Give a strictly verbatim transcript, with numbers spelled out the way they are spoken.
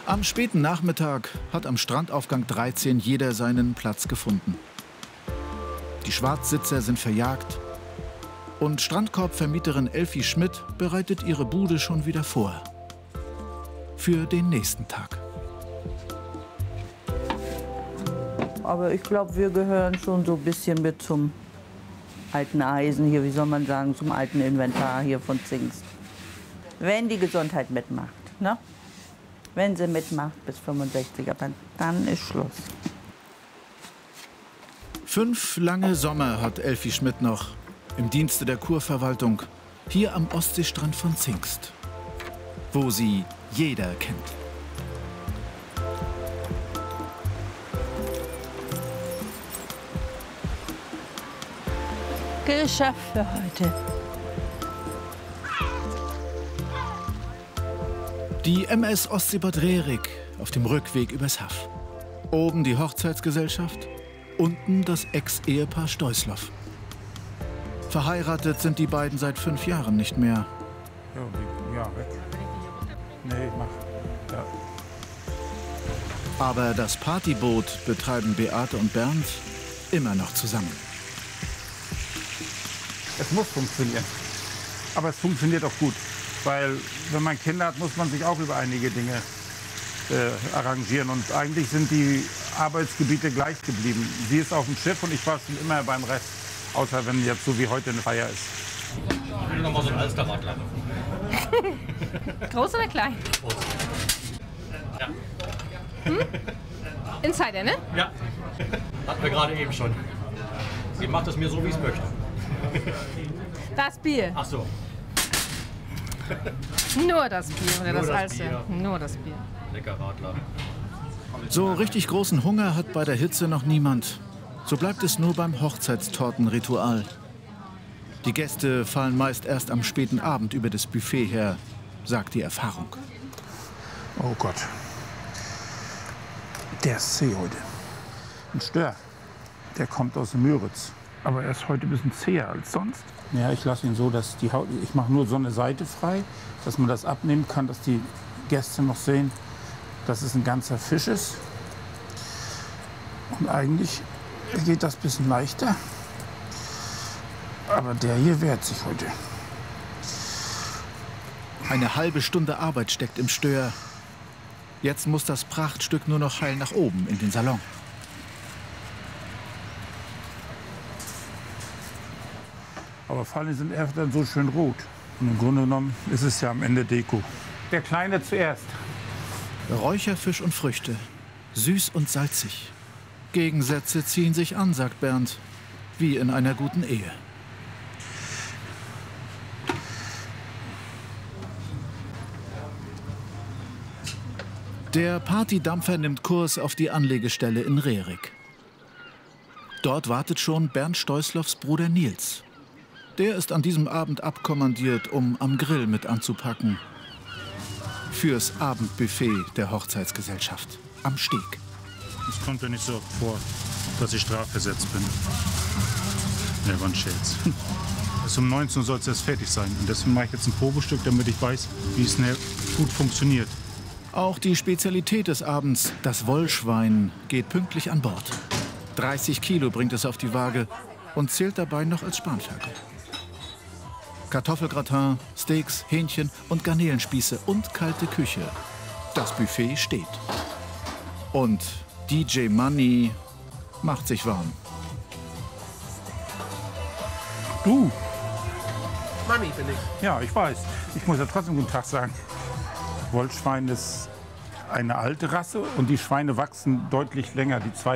Am späten Nachmittag hat am Strandaufgang dreizehn jeder seinen Platz gefunden. Die Schwarzsitzer sind verjagt und Strandkorbvermieterin Elfi Schmidt bereitet ihre Bude schon wieder vor. Für den nächsten Tag. Aber ich glaube, wir gehören schon so ein bisschen mit zum alten Eisen hier, wie soll man sagen, zum alten Inventar hier von Zingst. Wenn die Gesundheit mitmacht, ne? Wenn sie mitmacht bis fünfundsechzig, aber dann ist Schluss. Fünf lange Sommer hat Elfi Schmidt noch im Dienste der Kurverwaltung hier am Ostseestrand von Zingst, wo sie jeder kennt. Geschafft für heute. Die M S Ostseebad Rerik auf dem Rückweg übers Haff. Oben die Hochzeitsgesellschaft, unten das Ex-Ehepaar Stoisloff. Verheiratet sind die beiden seit fünf Jahren nicht mehr. Ja, ja, weg. Nee, mach. Ja. Aber das Partyboot betreiben Beate und Bernd immer noch zusammen. Es muss funktionieren. Aber es funktioniert auch gut. Weil, wenn man Kinder hat, muss man sich auch über einige Dinge äh, arrangieren. Und eigentlich sind die Arbeitsgebiete gleich geblieben. Sie ist auf dem Schiff und ich war schon immer beim Rest. Außer wenn jetzt so wie heute eine Feier ist. Ich will noch mal so ein Alsterradler. Groß oder klein? Groß. Ja. Hm? Insider, ne? Ja. Hatten wir gerade eben schon. Sie macht es mir so, wie ich es möchte. Das Bier. Ach so. Nur das Bier oder Nur das, das Alster? Bier. Nur das Bier. Lecker Radler. So richtig großen Hunger hat bei der Hitze noch niemand. So bleibt es nur beim Hochzeitstortenritual. Die Gäste fallen meist erst am späten Abend über das Buffet her, sagt die Erfahrung. Oh Gott. Der ist zäh heute. Ein Stör. Der kommt aus Müritz. Aber er ist heute ein bisschen zäher als sonst. Ja, ich lasse ihn so, dass die Haut. Ich mache nur so eine Seite frei, dass man das abnehmen kann, dass die Gäste noch sehen, dass es ein ganzer Fisch ist. Und eigentlich geht das ein bisschen leichter. Aber der hier wehrt sich heute. Eine halbe Stunde Arbeit steckt im Stör. Jetzt muss das Prachtstück nur noch heil nach oben in den Salon. Aber Fallen sind erst dann so schön rot. Und im Grunde genommen ist es ja am Ende Deko. Der Kleine zuerst. Räucherfisch und Früchte. Süß und salzig. Gegensätze ziehen sich an, sagt Bernd. Wie in einer guten Ehe. Der Partydampfer nimmt Kurs auf die Anlegestelle in Rerik. Dort wartet schon Bernd Stoisloffs Bruder Nils. Der ist an diesem Abend abkommandiert, um am Grill mit anzupacken. Fürs Abendbuffet der Hochzeitsgesellschaft am Steg. Es kommt ja nicht so oft vor, dass ich strafversetzt bin. Ja, war ein Scherz. Also um neunzehn Uhr soll es erst fertig sein. Und deswegen mache ich jetzt ein Probestück, damit ich weiß, wie es gut funktioniert. Auch die Spezialität des Abends, das Wollschwein, geht pünktlich an Bord. dreißig Kilo bringt es auf die Waage und zählt dabei noch als Spanferkel. Kartoffelgratin, Steaks, Hähnchen und Garnelenspieße und kalte Küche. Das Buffet steht. Und D J Money macht sich warm. Du? Money bin ich. Ja, ich weiß. Ich muss ja trotzdem guten Tag sagen. Wollschwein ist eine alte Rasse und die Schweine wachsen deutlich länger. Die zwei